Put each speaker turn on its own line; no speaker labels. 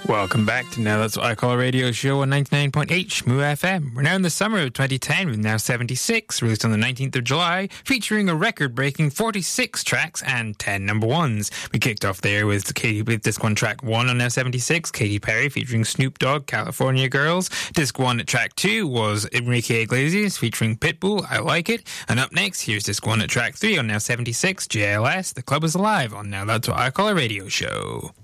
Welcome back to Now That's What I Call a Radio Show on 99.8 Shmoo FM. We're now in the summer of 2010 with Now 76, released on the 19th of July, featuring a record-breaking 46 tracks and 10 number ones. We kicked off there with Disc 1 track 1 on Now 76, Katy Perry featuring Snoop Dogg, California Girls. Disc 1 at track 2 was Enrique Iglesias featuring Pitbull, I Like It. And up next, here's Disc 1 at track 3 on Now 76, JLS, The Club Is Alive on Now That's What I Call a Radio Show.